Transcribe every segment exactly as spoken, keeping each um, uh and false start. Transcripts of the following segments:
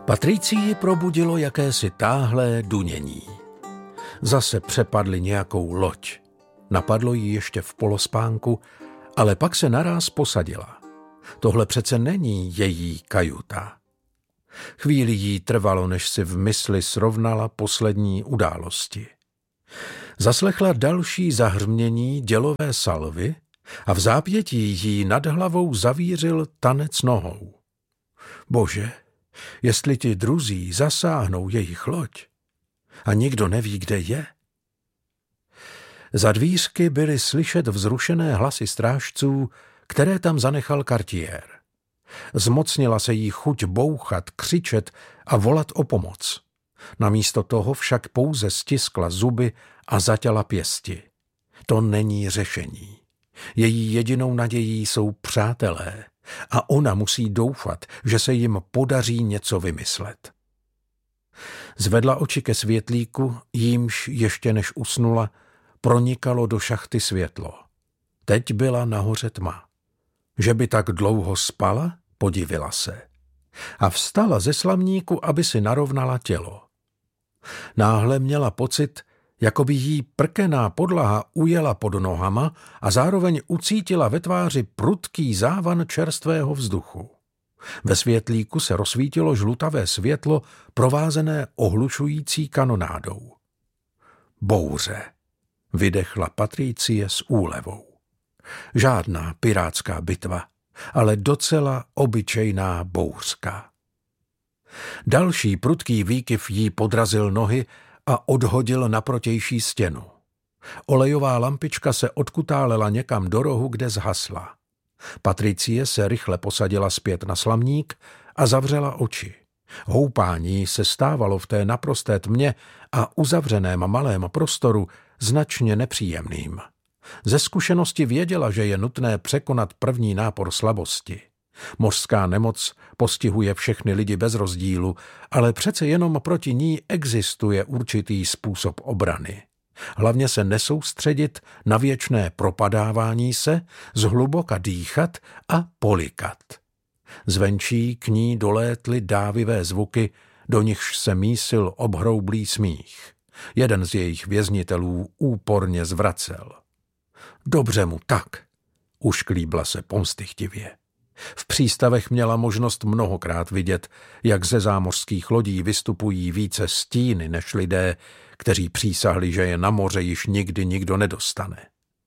Patricii probudilo jakési táhlé dunění. Zase přepadli nějakou loď. Napadlo jí ještě v polospánku, ale pak se naráz posadila. Tohle přece není její kajuta. Chvíli jí trvalo, než si v mysli srovnala poslední události. Zaslechla další zahřmění dělové salvy a v zápětí jí nad hlavou zavířil tanec nohou. Bože, jestli ti druzí zasáhnou jejich loď a nikdo neví, kde je. Za dvířky byly slyšet vzrušené hlasy strážců, které tam zanechal Cartier. Zmocnila se jí chuť bouchat, křičet a volat o pomoc. Namísto toho však pouze stiskla zuby a zatěla pěsti. To není řešení. Její jedinou nadějí jsou přátelé a ona musí doufat, že se jim podaří něco vymyslet. Zvedla oči ke světlíku, jímž ještě než usnula, pronikalo do šachty světlo. Teď byla nahoře tma. Že by tak dlouho spala, podivila se. A vstala ze slamníku, aby si narovnala tělo. Náhle měla pocit, jako by jí prkená podlaha ujela pod nohama a zároveň ucítila ve tváři prudký závan čerstvého vzduchu. Ve světlíku se rozsvítilo žlutavé světlo, provázené ohlušující kanonádou. Bouře, vydechla Patricie s úlevou. Žádná pirátská bitva, ale docela obyčejná bouřka. Další prudký výkyv jí podrazil nohy a odhodil na protější stěnu. Olejová lampička se odkutálela někam do rohu, kde zhasla. Patricie se rychle posadila zpět na slamník a zavřela oči. Houpání se stávalo v té naprosté tmě a uzavřeném malém prostoru značně nepříjemným. Ze zkušenosti věděla, že je nutné překonat první nápor slabosti. Mořská nemoc postihuje všechny lidi bez rozdílu, ale přece jenom proti ní existuje určitý způsob obrany. Hlavně se nesoustředit na věčné propadávání se, zhluboka dýchat a polikat. Zvenčí k ní dolétly dávivé zvuky, do nichž se mísil obhroublý smích. Jeden z jejich věznitelů úporně zvracel. Dobře mu tak, ušklíbla se pomstychtivě. V přístavech měla možnost mnohokrát vidět, jak ze zámořských lodí vystupují více stíny než lidé, kteří přísahli, že je na moře již nikdy nikdo nedostane.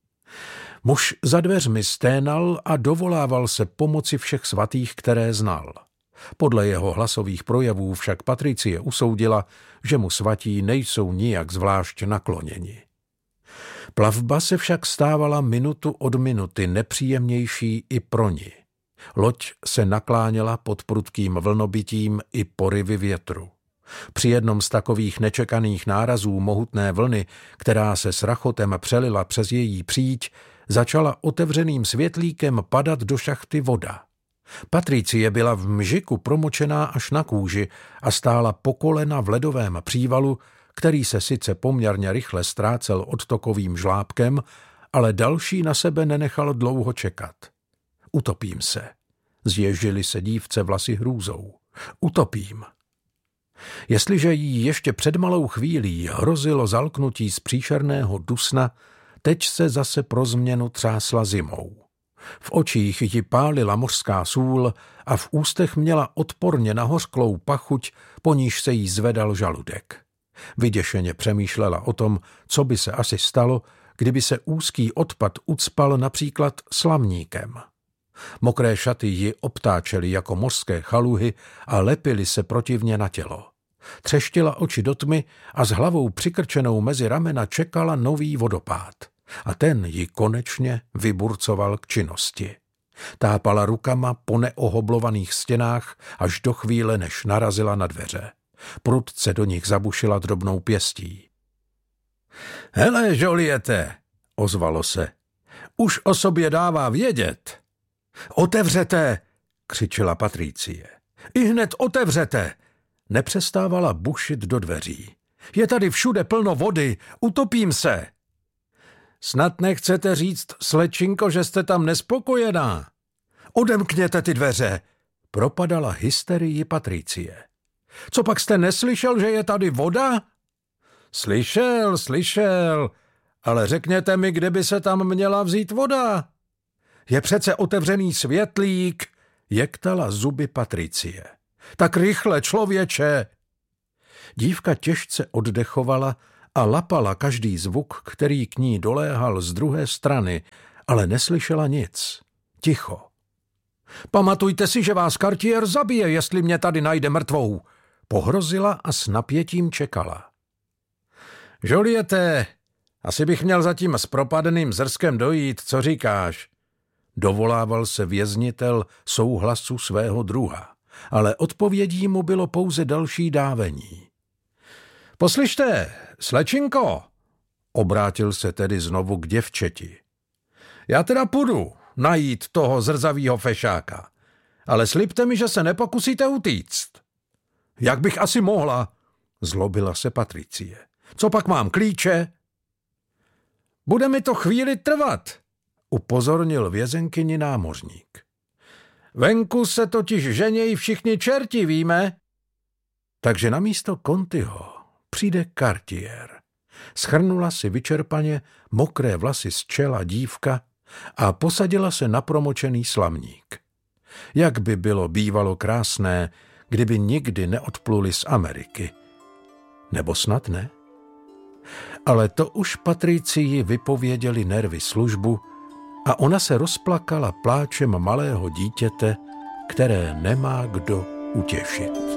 Muž za dveřmi sténal a dovolával se pomoci všech svatých, které znal. Podle jeho hlasových projevů však Patricie usoudila, že mu svatí nejsou nijak zvlášť nakloněni. Plavba se však stávala minutu od minuty nepříjemnější i pro ni. Loď se nakláněla pod prudkým vlnobitím i porivy větru. Při jednom z takových nečekaných nárazů mohutné vlny, která se s rachotem přelila přes její příď, začala otevřeným světlíkem padat do šachty voda. Patricie byla v mžiku promočená až na kůži a stála po kolena v ledovém přívalu, který se sice poměrně rychle ztrácel odtokovým žlábkem, ale další na sebe nenechal dlouho čekat. Utopím se. Zježily se dívce vlasy hrůzou. Utopím. Jestliže jí ještě před malou chvílí hrozilo zalknutí z příšerného dusna, teď se zase pro změnu třásla zimou. V očích ji pálila mořská sůl a v ústech měla odporně nahořklou pachuť, po níž se jí zvedal žaludek. Vyděšeně přemýšlela o tom, co by se asi stalo, kdyby se úzký odpad ucpal například slamníkem. Mokré šaty ji obtáčely jako mořské chaluhy a lepily se protivně na tělo. Třeštila oči do tmy a s hlavou přikrčenou mezi ramena čekala nový vodopád. A ten ji konečně vyburcoval k činnosti. Tápala rukama po neohoblovaných stěnách až do chvíle, než narazila na dveře. Prudce do nich zabušila drobnou pěstí. Hele, Joliete, ozvalo se. Už o sobě dává vědět. Otevřete, křičela Patricie. Ihned otevřete. Nepřestávala bušit do dveří. Je tady všude plno vody, utopím se. Snad nechcete říct, slečinko, že jste tam nespokojená. Odemkněte ty dveře, propadala hysterii Patricie. Co pak jste neslyšel, že je tady voda? Slyšel, slyšel, ale řekněte mi, kde by se tam měla vzít voda. Je přece otevřený světlík, jektala zuby Patricie. Tak rychle, člověče! Dívka těžce oddechovala a lapala každý zvuk, který k ní doléhal z druhé strany, ale neslyšela nic. Ticho. Pamatujte si, že vás Cartier zabije, jestli mě tady najde mrtvou. Pohrozila a s napětím čekala. Joliete, asi bych měl zatím s propadeným zrskem dojít, co říkáš? Dovolával se věznitel souhlasu svého druha, ale odpovědí mu bylo pouze další dávení. Poslyšte, slečinko, obrátil se tedy znovu k děvčeti. Já teda půjdu najít toho zrzavýho fešáka, ale slibte mi, že se nepokusíte utíct. Jak bych asi mohla, zlobila se Patricie. Co pak mám, klíče? Bude mi to chvíli trvat, upozornil vězenkyni námořník. Venku se totiž ženějí všichni čerti, víme? Takže namísto Contiho přijde Cartier. Schrnula si vyčerpaně mokré vlasy z čela dívka a posadila se na promočený slamník. Jak by bylo bývalo krásné, kdyby nikdy neodpluli z Ameriky. Nebo snad ne? Ale to už Patricii vypověděli nervy službu a ona se rozplakala pláčem malého dítěte, které nemá kdo utěšit.